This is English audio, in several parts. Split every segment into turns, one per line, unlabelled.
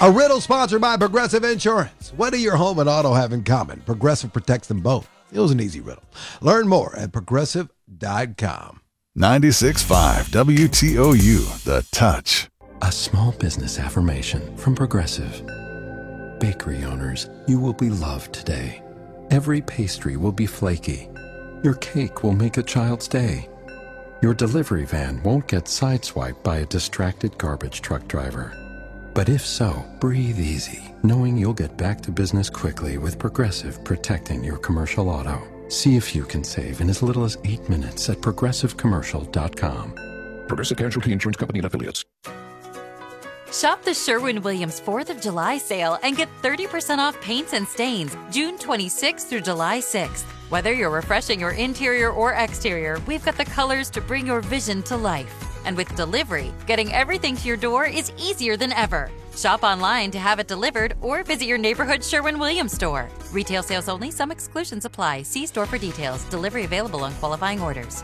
A riddle sponsored by Progressive Insurance. What do your home and auto have in common? Progressive protects them both. It was an easy riddle. Learn more at progressive.com.
96.5 WTOU, The Touch.
A small business affirmation from Progressive. Bakery owners, you will be loved today. Every pastry will be flaky. Your cake will make a child's day. Your delivery van won't get sideswiped by a distracted garbage truck driver. But if so, breathe easy, knowing you'll get back to business quickly with Progressive protecting your commercial auto. See if you can save in as little as 8 minutes at progressivecommercial.com.
Progressive Casualty Insurance Company and Affiliates.
Shop the Sherwin-Williams 4th of July sale and get 30% off paints and stains June 26th through July 6th. Whether you're refreshing your interior or exterior, we've got the colors to bring your vision to life. And with delivery, getting everything to your door is easier than ever. Shop online to have it delivered or visit your neighborhood Sherwin-Williams store. Retail sales only. Some exclusions apply. See store for details. Delivery available on qualifying orders.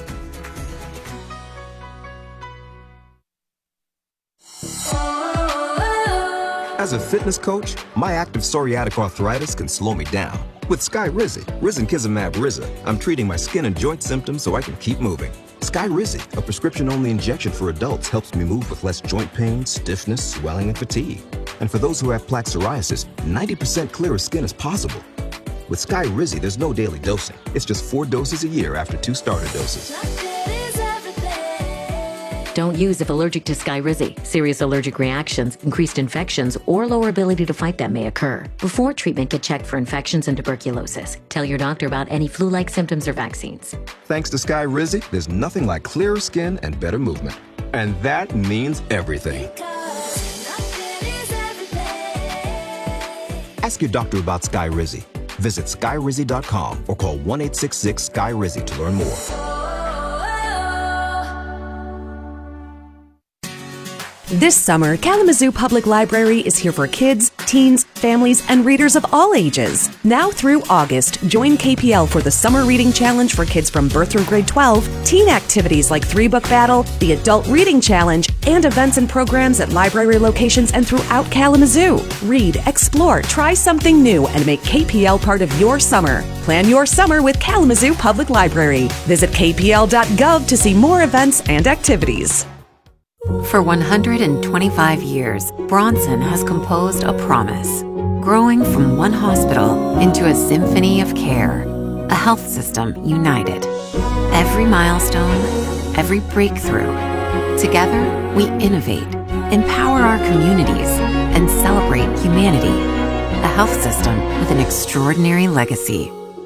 As a fitness coach, my active psoriatic arthritis can slow me down. With Skyrizi, risankizumab Riza, I'm treating my skin and joint symptoms so I can keep moving. Skyrizi, a prescription-only injection for adults, helps me move with less joint pain, stiffness, swelling, and fatigue. And for those who have plaque psoriasis, 90% clearer skin is possible. With Skyrizi, there's no daily dosing. It's just 4 doses a year after 2 starter doses.
Don't use if allergic to Skyrizi. Serious allergic reactions, increased infections, or lower ability to fight them may occur. Before treatment, get checked for infections and tuberculosis. Tell your doctor about any flu-like symptoms or vaccines.
Thanks to Skyrizi, there's nothing like clearer skin and better movement. And that means everything. Ask your doctor about Skyrizi. Visit Skyrizi.com or call 1-866-SKY-RIZI to learn more.
This summer, Kalamazoo Public Library is here for kids, teens, families, and readers of all ages. Now through August, join KPL for the Summer Reading Challenge for kids from birth through grade 12, teen activities like 3-Book Battle, the Adult Reading Challenge, and events and programs at library locations and throughout Kalamazoo. Read, explore, try something new, and make KPL part of your summer. Plan your summer with Kalamazoo Public Library. Visit kpl.gov to see more events and activities.
For 125 years, Bronson has composed a promise, growing from one hospital into a symphony of care, a health system united. Every milestone, every breakthrough. Together, we innovate, empower our communities, and celebrate humanity. A health system with an extraordinary legacy.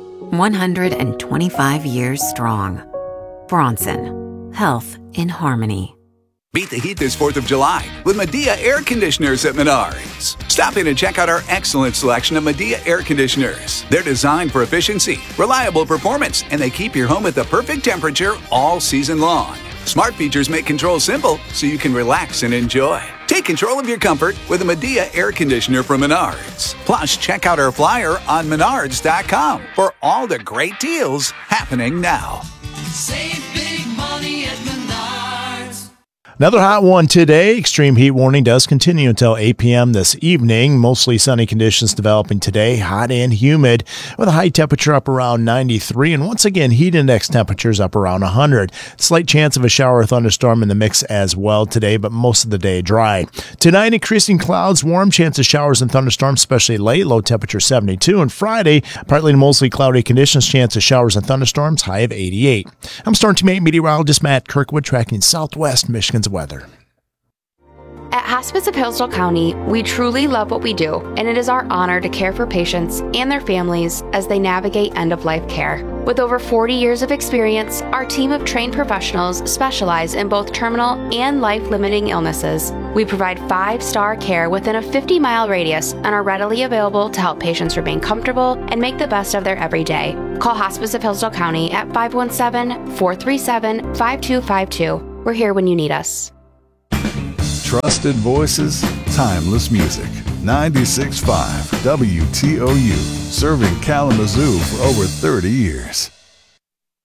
125 years strong. Bronson. Health in harmony.
Beat the heat this 4th of July with Medea air conditioners at Menards. Stop in and check out our excellent selection of Medea air conditioners. They're designed for efficiency, reliable performance, and they keep your home at the perfect temperature all season long. Smart features make control simple so you can relax and enjoy. Take control of your comfort with a Medea air conditioner from Menards. Plus, check out our flyer on menards.com for all the great deals happening now.
Save big money at Menards.
Another hot one today. Extreme heat warning does continue until 8 p.m. this evening. Mostly sunny conditions developing today, hot and humid, with a high temperature up around 93. And once again, heat index temperatures up around 100. Slight chance of a shower or thunderstorm in the mix as well today, but most of the day dry. Tonight, increasing clouds, warm chance of showers and thunderstorms, especially late, low temperature 72. And Friday, partly to mostly cloudy conditions, chance of showers and thunderstorms, high of 88. I'm Storm Team 8 meteorologist Matt Kirkwood, tracking southwest Michigan's weather.
At Hospice of Hillsdale County, we truly love what we do, and it is our honor to care for patients and their families as they navigate end-of-life care. With over 40 years of experience, our team of trained professionals specialize in both terminal and life-limiting illnesses. We provide 5-star care within a 50-mile radius and are readily available to help patients remain comfortable and make the best of their everyday. Call Hospice of Hillsdale County at 517-437-5252. We're here when you need us.
Trusted voices, timeless music. 96.5 WTOU, serving Kalamazoo for over 30 years.